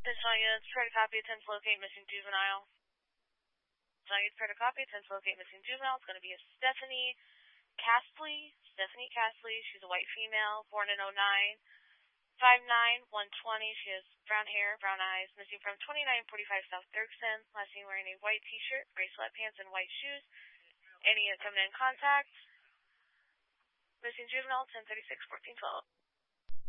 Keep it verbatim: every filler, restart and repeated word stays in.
Attention units, try to copy, attempt to locate missing juvenile. Attention units, try to copy, attempt to locate missing juvenile. It's going to be a Stephanie Castley. Stephanie Castley, she's a white female, born in oh nine, five nine, one twenty. She has brown hair, brown eyes, missing from twenty-nine forty-five South Dirksen. Last seen wearing a white t-shirt, gray sweatpants, and white shoes. Any coming in contact. Missing juvenile, ten thirty-six, fourteen twelve.